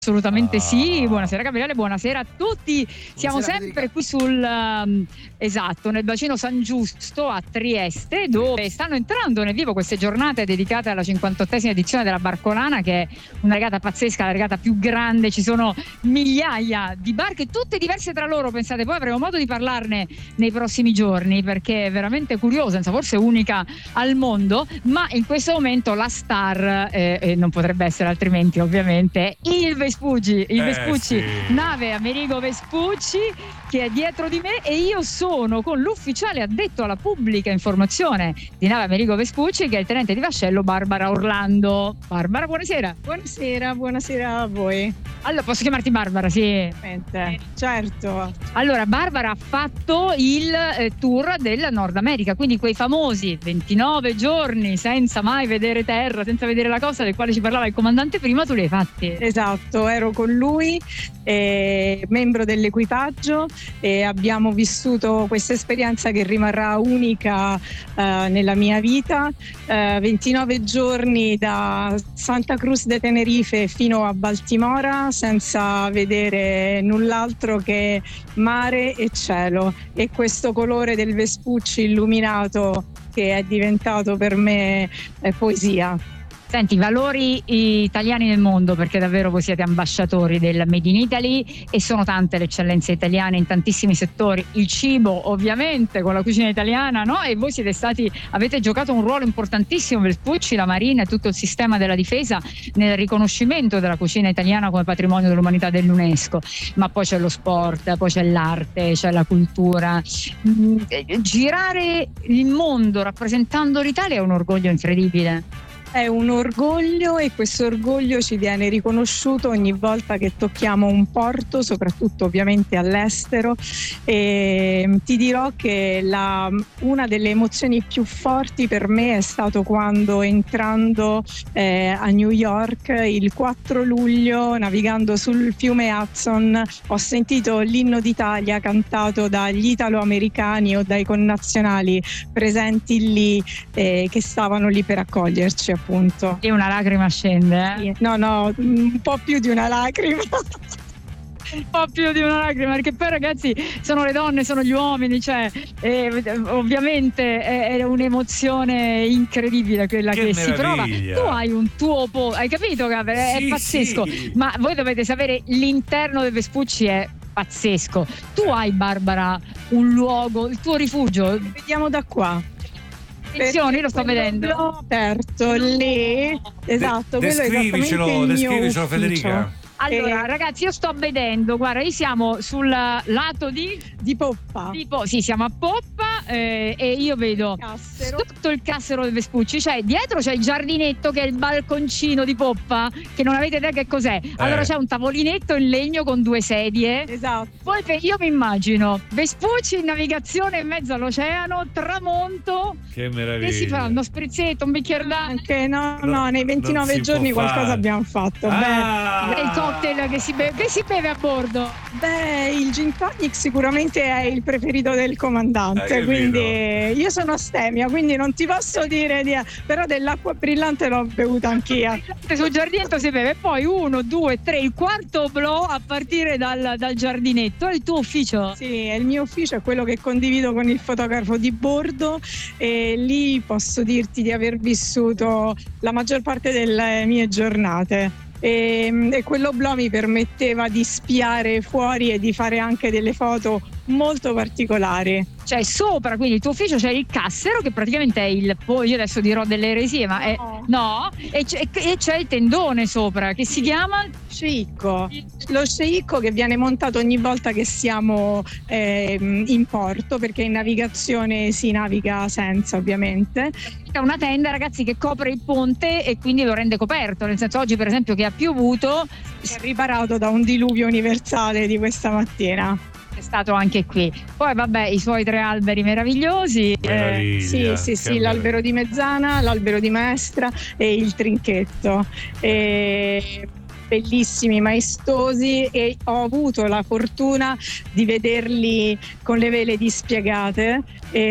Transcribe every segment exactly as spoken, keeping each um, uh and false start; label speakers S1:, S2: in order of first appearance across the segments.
S1: Assolutamente
S2: Ah.
S1: sì, buonasera Gabriele, buonasera a tutti. Siamo
S2: Buonasera,
S1: sempre
S2: Federica.
S1: qui sul um, esatto, nel bacino San Giusto a Trieste, dove stanno entrando nel vivo queste giornate dedicate alla cinquantottesima edizione della Barcolana, che è una regata pazzesca, la regata più grande. Ci sono migliaia di barche, tutte diverse tra loro, pensate. Poi avremo modo di parlarne nei prossimi giorni, perché è veramente curiosa, insomma, forse unica al mondo, ma in questo momento la star, eh, eh, non potrebbe essere altrimenti ovviamente, il Vespucci, il
S2: Eh,
S1: Vespucci,
S2: sì.
S1: nave Amerigo Vespucci, che è dietro di me, e io sono con l'ufficiale addetto alla pubblica informazione di nave Amerigo Vespucci, che è il tenente di vascello Barbara Orlando. Barbara, buonasera.
S3: Buonasera, buonasera a voi.
S1: Allora, posso chiamarti Barbara? Sì.
S3: Certo.
S1: Allora, Barbara ha fatto il eh, tour del Nord America, quindi quei famosi ventinove giorni senza mai vedere terra, senza vedere la costa, del quale ci parlava il comandante prima, tu li hai fatti.
S3: Esatto, ero con lui, eh, membro dell'equipaggio, e abbiamo vissuto questa esperienza che rimarrà unica eh, nella mia vita. Eh, ventinove giorni da Santa Cruz de Tenerife fino a Baltimora senza vedere null'altro che mare e cielo, e questo colore del Vespucci illuminato che è diventato per me eh, poesia.
S1: Senti, valori italiani nel mondo, perché davvero voi siete ambasciatori del Made in Italy e sono tante le eccellenze italiane in tantissimi settori. Il cibo, ovviamente, con la cucina italiana, no? E voi siete stati, avete giocato un ruolo importantissimo, Vespucci, la Marina e tutto il sistema della difesa, nel riconoscimento della cucina italiana come patrimonio dell'umanità dell'UNESCO. Ma poi c'è lo sport, poi c'è l'arte, c'è la cultura. Mm, girare il mondo rappresentando l'Italia è un orgoglio incredibile.
S3: È un orgoglio, e questo orgoglio ci viene riconosciuto ogni volta che tocchiamo un porto, soprattutto ovviamente all'estero. E ti dirò che la, una delle emozioni più forti per me è stato quando, entrando eh, a New York il quattro luglio, navigando sul fiume Hudson, ho sentito l'inno d'Italia cantato dagli italo-americani o dai connazionali presenti lì, eh, che stavano lì per accoglierci, appunto.
S1: E una lacrima scende, eh?
S3: No, no, un po' più di una lacrima.
S1: Un po' più di una lacrima, perché poi ragazzi sono le donne, sono gli uomini, cioè eh, ovviamente è, è un'emozione incredibile quella che,
S2: Che
S1: si prova.
S2: meraviglia.
S1: Tu hai un tuo po', hai capito Gabriele? È
S2: Sì,
S1: pazzesco,
S2: sì.
S1: ma voi dovete sapere, l'interno del Vespucci è pazzesco. Tu hai, Barbara, un luogo, il tuo rifugio?
S3: Vediamo da qua.
S1: Attenzione, io lo sto
S3: Quello
S1: vedendo.
S3: blu aperto lì, esatto,
S2: De-
S3: quello è esattamente
S2: descrivicelo,
S3: il mio
S2: descrivicelo,
S3: ufficio.
S2: Federica.
S1: Allora,
S3: Eh.
S1: ragazzi, io sto vedendo, guarda, noi siamo sul lato di
S3: Di poppa.
S1: tipo, sì, siamo a poppa, eh, e io vedo
S3: Cassero.
S1: tutto il cassero del Vespucci, cioè dietro c'è il giardinetto che è il balconcino di poppa, che non avete idea che cos'è. Allora
S2: Eh.
S1: c'è un tavolinetto in legno con due sedie.
S3: Esatto.
S1: Poi pe- io mi immagino Vespucci in navigazione in mezzo all'oceano, tramonto,
S2: Che meraviglia.
S1: che si fa uno sprizzetto, un bicchiere d'acqua.
S3: Anche no,
S2: No,
S3: no, nei
S2: non
S3: ventinove
S2: si
S3: giorni
S2: può
S3: qualcosa
S2: fare.
S3: abbiamo fatto.
S2: Ah.
S1: E il cocktail che si beve, che si beve a bordo.
S3: Beh, beh, il gin tonic sicuramente è il preferito del comandante,
S2: Hai capito?
S3: quindi io sono astemia, quindi non ti posso dire di... però dell'acqua brillante l'ho bevuta anch'io.
S1: Sul giardinetto si beve, poi uno, due, tre, il quarto oblò a partire dal, dal giardinetto. È il tuo ufficio?
S3: Sì, è il mio ufficio, è quello che condivido con il fotografo di bordo, e lì posso dirti di aver vissuto la maggior parte delle mie giornate. E, e quell'oblò mi permetteva di spiare fuori e di fare anche delle foto molto particolari.
S1: Cioè sopra, quindi il tuo ufficio c'è il cassero, che praticamente è il, poi io adesso dirò delle eresie, ma è
S3: No.
S1: no, e c'è, e c'è il tendone sopra che si chiama
S3: Sceicco, lo sceicco che viene montato ogni volta che siamo eh, in porto, perché in navigazione si naviga senza, ovviamente.
S1: è una tenda, ragazzi, che copre il ponte e quindi lo rende coperto, nel senso, oggi per esempio che ha piovuto
S3: È riparato da un diluvio universale di questa mattina.
S1: è stato anche qui. Poi vabbè, i suoi tre alberi meravigliosi.
S2: Meraviglia,
S3: Sì, sì,
S2: che
S3: sì, l'albero di mezzana, l'albero di maestra e il trinchetto. E bellissimi, maestosi, e ho avuto la fortuna di vederli con le vele dispiegate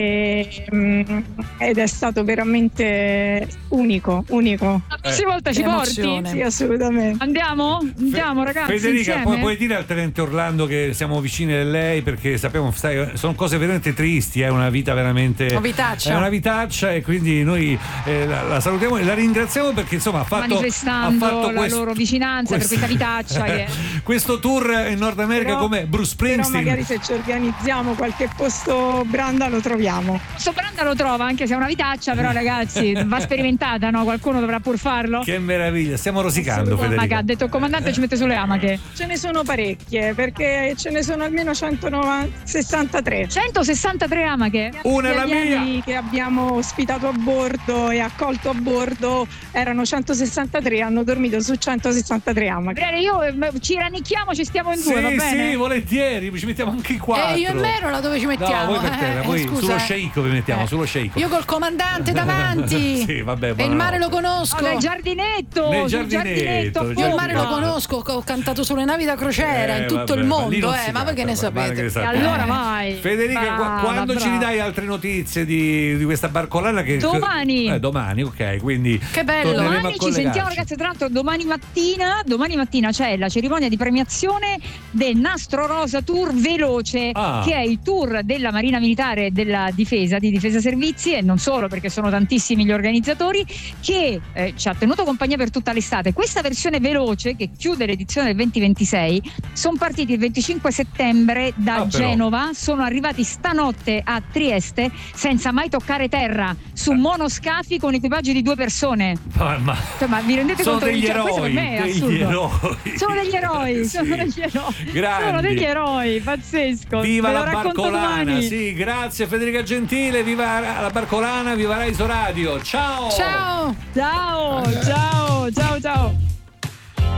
S3: e, mm, ed è stato veramente unico, unico.
S1: La prossima volta ci porti?
S3: Sì, assolutamente.
S1: Andiamo? Andiamo ragazzi.
S2: Federica,
S1: insieme?
S2: puoi dire al tenente Orlando che siamo vicini a lei, perché sappiamo, sai, sono cose veramente tristi, è una vita veramente
S4: una vitaccia.
S2: È una vitaccia, e quindi noi eh, la, la salutiamo e la ringraziamo perché insomma ha fatto,
S1: manifestando
S2: ha fatto
S1: la
S2: questo,
S1: loro vicinanza
S2: questo,
S1: per questa vitaccia che...
S2: questo tour in Nord America.
S3: Però,
S2: come Bruce Springsteen.
S3: Però magari se ci organizziamo qualche posto branda lo troviamo.
S1: Questo branda lo trova, anche se è una vitaccia, però ragazzi va sperimentata, no? Qualcuno dovrà pur farlo.
S2: Che meraviglia, stiamo rosicando,
S1: Amache,
S2: Federica.
S1: ha detto il comandante ci mette sulle amache.
S3: Ce ne sono parecchie, perché ce ne sono almeno centosessantatré.
S1: centosessantatré amache.
S2: Una
S3: Gli
S2: la
S3: alieni
S2: mia.
S3: che abbiamo ospitato a bordo e accolto a bordo erano centosessantatré, hanno dormito su centosessantatré amache.
S1: Gabriele, io eh, ci rannicchiamo, ci stiamo in due,
S2: Sì,
S1: va bene?
S2: sì, volentieri, ci mettiamo anche i quattro.
S4: E io e Merola dove ci mettiamo?
S2: No, voi per terra,
S4: Eh,
S2: voi
S4: scusa,
S2: sullo
S4: eh.
S2: sceicco vi mettiamo,
S4: Eh.
S2: sullo sceicco.
S4: Io col comandante davanti.
S2: Sì, vabbè,
S4: E il mare lo
S2: buonanotte.
S4: conosco.
S1: No, nel giardinetto,
S2: Nel
S1: sul
S2: giardinetto,
S1: giardinetto,
S4: Io il mare lo
S1: appunto.
S4: conosco, ho cantato sulle navi da crociera
S2: Eh,
S4: in tutto
S2: vabbè,
S4: il
S2: ma lì
S4: mondo,
S2: non
S4: eh,
S2: si
S4: ma voi che
S2: canta,
S4: ne
S2: ma guarda che
S4: sapete?
S2: ne
S1: E
S2: sapete.
S1: allora vai.
S2: Federica,
S1: Brava,
S2: qua- quando
S1: brava.
S2: ci ridai altre notizie di, di questa barcolana? Che,
S1: Domani.
S2: Eh, domani, ok, quindi
S4: Che bello.
S2: torneremo a
S1: Domani ci
S2: collegarci.
S1: sentiamo ragazzi, tra l'altro domani mattina, domani mattina c'è la cerimonia di premiazione del Nastro Rosa Tour Veloce,
S2: Ah.
S1: che è il tour della Marina Militare e della Difesa, di Difesa Servizi, e non solo, perché sono tantissimi gli organizzatori, che eh, ci ha tenuto compagnia per tutta l'estate. Questa versione veloce, che chiude l'edizione del duemilaventisei, sono partiti il venticinque settembre da
S2: Ah, però.
S1: Genova, sono arrivati stanotte a Trieste senza mai toccare terra, su monoscafi con equipaggi di due persone.
S2: Ma, ma
S1: Cioè, ma vi rendete
S2: sono
S1: conto?
S2: degli
S1: Cioè, questo per
S2: eroi,
S1: me è
S2: degli
S1: assurdo.
S2: eroi.
S1: Sono degli eroi,
S2: Sì.
S1: sono degli eroi.
S2: Grandi.
S1: Sono degli eroi, pazzesco.
S2: Viva
S1: Ve lo
S2: la
S1: racconto
S2: barcolana,
S1: domani.
S2: sì, grazie Federica Gentile, viva la barcolana, viva Rai Radio. Ciao!
S4: Ciao.
S1: Ciao, ciao, ciao, ciao.